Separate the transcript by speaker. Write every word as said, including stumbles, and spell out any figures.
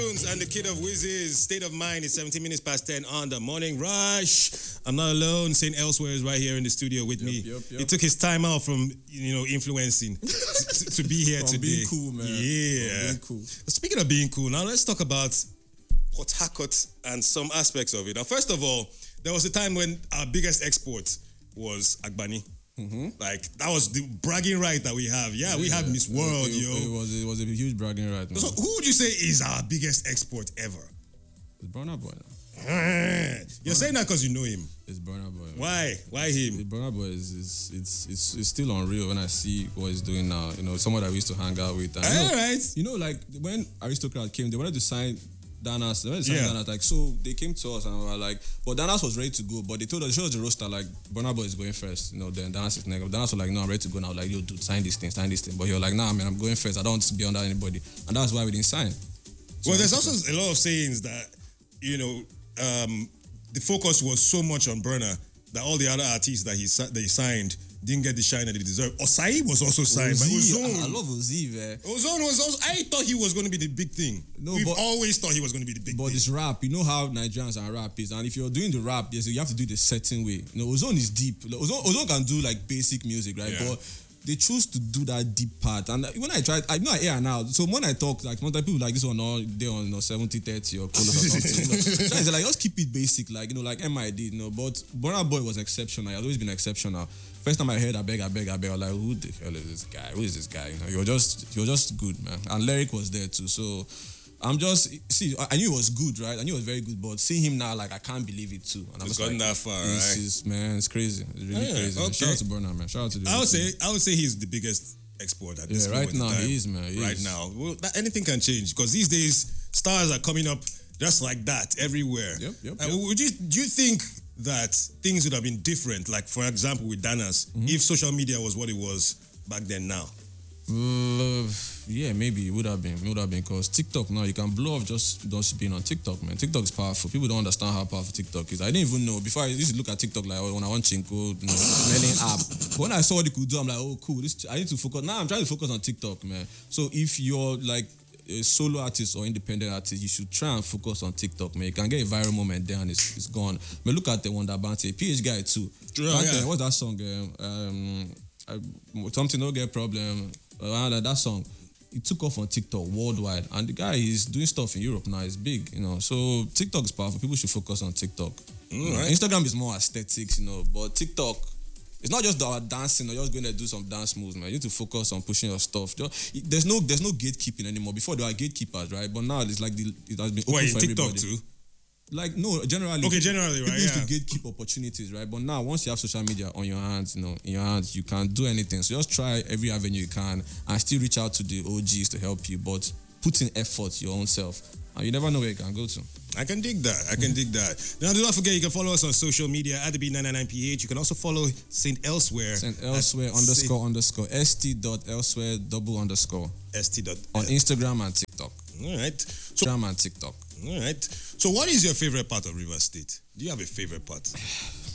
Speaker 1: And the kid of Wiz's State of Mind is seventeen minutes past ten on the morning rush. I'm not alone. Saint Elsewhere is right here in the studio with
Speaker 2: yep,
Speaker 1: me.
Speaker 2: Yep, yep.
Speaker 1: He took his time out from, you know, influencing to, to be here
Speaker 2: from
Speaker 1: today.
Speaker 2: Being cool, man.
Speaker 1: Yeah.
Speaker 2: From being cool.
Speaker 1: Speaking of being cool, now let's talk about Port Harcourt and some aspects of it. Now, first of all, there was a time when our biggest export was Agbani. Mm-hmm. Like, that was the bragging right that we have. Yeah, yeah we have Miss World,
Speaker 2: it,
Speaker 1: yo.
Speaker 2: It was, it was a huge bragging right. Man.
Speaker 1: So, who would you say is our biggest export ever?
Speaker 2: It's Burna Boy.
Speaker 1: You're saying that because you know him.
Speaker 2: It's Burna Boy.
Speaker 1: Why? Why him?
Speaker 2: The Burna Boy is, is it's, it's it's still unreal when I see what he's doing now. You know, someone that we used to hang out with. And, you know,
Speaker 1: All right.
Speaker 2: You know, like when Aristocrat came, they wanted to sign Danas. They wanted to sign
Speaker 1: Yeah.
Speaker 2: Danas. Like, so they came to us and we were like, but Danas was ready to go. But they told us, they showed us the roster, like, Burna Boy is going first. You know, then Danas is next. Danas was like, no, I'm ready to go now. Like, yo, dude, sign this thing, sign this thing. But he was like, nah, man, I'm going first. I don't want to be under anybody. And that's why we didn't sign. So
Speaker 1: well, there's also a lot of sayings that, you know, um, the focus was so much on Burna that all the other artists that he that he signed didn't get the shine that they deserved. Osai was also signed by Ozone.
Speaker 2: I love Ozzy, man.
Speaker 1: Ozone was also, I thought he was going to be the big thing. No, We've but, always thought he was going to be the big
Speaker 2: but
Speaker 1: thing.
Speaker 2: But it's rap. You know how Nigerians and rap is. And if you're doing the rap, yes, you have to do it a certain way. You know, Ozone is deep. Ozone, Ozone can do like basic music, right?
Speaker 1: Yeah.
Speaker 2: But they choose to do that deep part. And when I try, I know I hear now. So when I talk, like most people like this one all day on you know, seventy thirty or Colo or something. You know. So I say like, just keep it basic, like, you know, like M I did, you know. But Burna Boy was exceptional. He has always been exceptional. First time I heard I beg, I beg, I beg, I was like, who the hell is this guy? Who is this guy? You know, you're just, you're just good, man. And Lyric was there too. So I'm just, see, I knew it was good, right? I knew it was very good, but seeing him now, like, I can't believe it too. And I'm
Speaker 1: it's
Speaker 2: just
Speaker 1: gotten
Speaker 2: like,
Speaker 1: that far,
Speaker 2: this
Speaker 1: right?
Speaker 2: Is, man, it's crazy. It's really
Speaker 1: yeah,
Speaker 2: crazy.
Speaker 1: Okay.
Speaker 2: Shout out to Burna, man. Shout out to the
Speaker 1: I would say, I would say he's the biggest export at this
Speaker 2: yeah,
Speaker 1: point
Speaker 2: right
Speaker 1: in
Speaker 2: now
Speaker 1: time.
Speaker 2: he is, man. He
Speaker 1: right
Speaker 2: is.
Speaker 1: now. Well, that, anything can change because these days, stars are coming up just like that everywhere.
Speaker 2: Yep, yep,
Speaker 1: uh,
Speaker 2: yep.
Speaker 1: Would you, do you think that things would have been different, like, for example, with Danas, mm-hmm. if social media was what it was back then now?
Speaker 2: Uh, yeah, maybe it would have been. It would have been because TikTok now you can blow off just just being on TikTok, man. TikTok is powerful. People don't understand how powerful TikTok is. I didn't even know before I used to look at TikTok like oh, when I want Chinko, you know, smelling app. But when I saw what it could do, I'm like, oh, cool. This I need to focus. Now I'm trying to focus on TikTok, man. So if you're like a solo artist or independent artist, you should try and focus on TikTok, man. You can get a viral moment there and it's, it's gone. But look at the one that Bante, P H guy too.
Speaker 1: Oh, yeah.
Speaker 2: What's that song? Um, um, I, something no get problem. Uh, that song, it took off on TikTok worldwide, and the guy is doing stuff in Europe now. It's big, you know. So TikTok is powerful. People should focus on TikTok. You know,
Speaker 1: right.
Speaker 2: Instagram is more aesthetics, you know, but TikTok, it's not just about dancing or just going to do some dance moves, man. You need to focus on pushing your stuff. Just, there's no there's no gatekeeping anymore. Before there were gatekeepers, right? But now it's like the, it has been open
Speaker 1: Wait,
Speaker 2: for
Speaker 1: TikTok
Speaker 2: everybody.
Speaker 1: too?
Speaker 2: Like, no, generally.
Speaker 1: Okay, generally, right,
Speaker 2: people used
Speaker 1: yeah.
Speaker 2: to gatekeep opportunities, right? But now, once you have social media on your hands, you know, in your hands, you can do anything. So just try every avenue you can and still reach out to the O Gs to help you, but put in effort your own self. And you never know where you can go to.
Speaker 1: I can dig that. I can dig that. Now, do not forget, you can follow us on social media at the B nine nine nine P H. You can also follow Saint Elsewhere.
Speaker 2: Saint Elsewhere underscore Saint underscore st dot elsewhere double underscore
Speaker 1: st dot
Speaker 2: on Instagram and TikTok.
Speaker 1: All right. So,
Speaker 2: Instagram and TikTok.
Speaker 1: All right. So, what is your favorite part of Rivers State? Do you have a favorite part?